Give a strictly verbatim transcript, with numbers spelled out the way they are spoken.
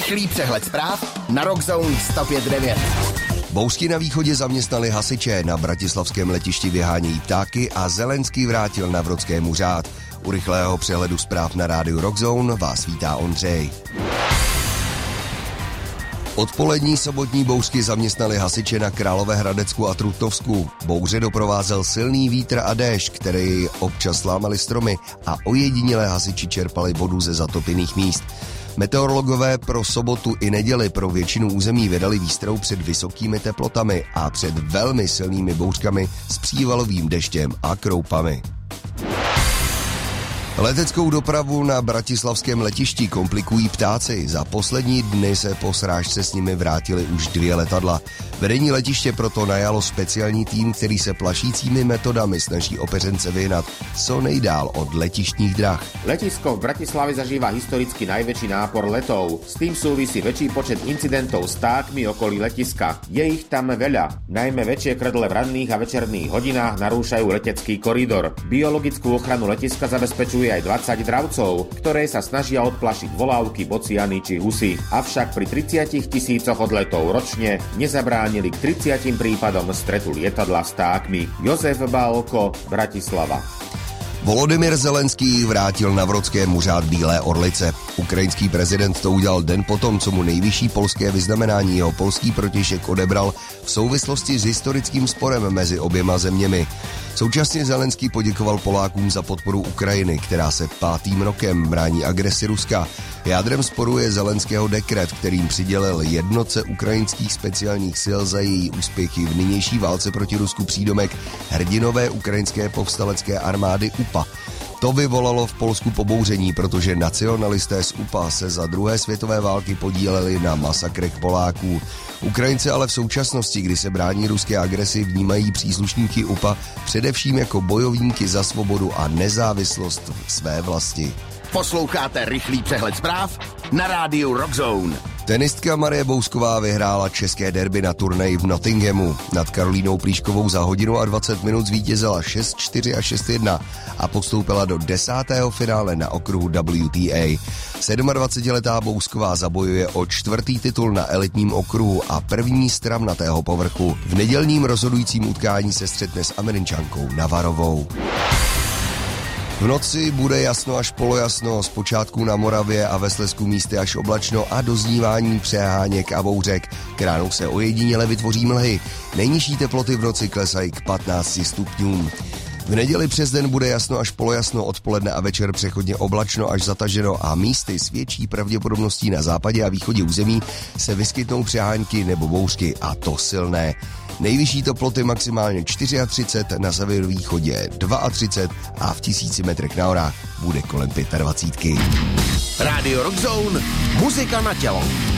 Rychlý přehled zpráv na Rockzone sto pět devět. Bouřky na východě zaměstnali hasiče, na bratislavském letišti vyhánějí ptáky a Zelenský vrátil Navrotskému řád. U rychlého přehledu zpráv na rádiu Rockzone vás vítá Ondřej. Odpolední sobotní bouřky zaměstnali hasiče na Královéhradecku a Trutnovsku. Bouře doprovázel silný vítr a déšť, který občas lámaly stromy a ojedinělé hasiči čerpali vodu ze zatopených míst. Meteorologové pro sobotu i neděli pro většinu území vydali výstroj před vysokými teplotami a před velmi silnými bouřkami s přívalovým deštěm a kroupami. Leteckou dopravu na bratislavském letišti komplikují ptáci. Za poslední dny se po srážce s nimi vrátily už dvě letadla. Vedení letiště proto najalo speciální tým, který se plašícími metodami snaží opeřence vyhnat co nejdál od letištních drah. Letisko v Bratislave zažíva historicky najväčší nápor letov. S tým súvisí väčší počet incidentov s ptákmi okolí letiska. Je ich tam veľa. Najmä väčšie krdle v ranných a večerných hodinách narúšajú letecký koridor. Biologickú ochranu letiska zabezpečuje aj dvadsať dravcov, ktoré sa snažia odplašiť volávky, bociany či husy. Avšak pri tridsiatich tisícoch odletov ročne nezabránili k tridsiatim prípadom stretu lietadla s vtákmi. Jozef Bálko, Bratislava. Volodymyr Zelenský vrátil Navrotskému řád Bílé orlice. Ukrajinský prezident to udělal den potom, co mu nejvyšší polské vyznamenání jeho polský protějšek odebral v souvislosti s historickým sporem mezi oběma zeměmi. Současně Zelenský poděkoval Polákům za podporu Ukrajiny, která se pátým rokem brání agresi Ruska. Jádrem sporu je Zelenského dekret, kterým přidělil jednotce ukrajinských speciálních sil za její úspěchy v nynější válce proti Rusku přídomek hrdinové ukrajinské povstalecké armády U P A. To vyvolalo v Polsku pobouření, protože nacionalisté z U P A se za druhé světové války podíleli na masakrech Poláků. Ukrajinci ale v současnosti, kdy se brání ruské agresi, vnímají příslušníky U P A především jako bojovníky za svobodu a nezávislost své vlasti. Posloucháte rychlý přehled zpráv na rádiu Rockzone. Tenistka Marie Bousková vyhrála české derby na turnaji v Nottinghamu. Nad Karolínou Plíškovou za hodinu a dvacet minut zvítězila šest čtyři a šest jedna a postoupila do desátého finále na okruhu W T A. sedmadvacetiletá Bousková zabojuje o čtvrtý titul na elitním okruhu a první z travnatého povrchu. V nedělním rozhodujícím utkání se střetne s Američankou Navarovou. V noci bude jasno až polojasno, zpočátku na Moravě a ve Slezsku místy až oblačno a doznívání přeháněk a bouřek. K ránu se ojediněle vytvoří mlhy. Nejnižší teploty v noci klesají k patnácti stupňům. V neděli přes den bude jasno až polojasno, odpoledne a večer přechodně oblačno až zataženo a místy s větší pravděpodobností na západě a východě území se vyskytnou přehánky nebo bouřky, a to silné. Nejvyšší teploty maximálně třicet čtyři, na severovýchodě třicet dva a v tisíci metrech na horách bude kolem dvacet pět. Radio Rockzone, muzika na tělo.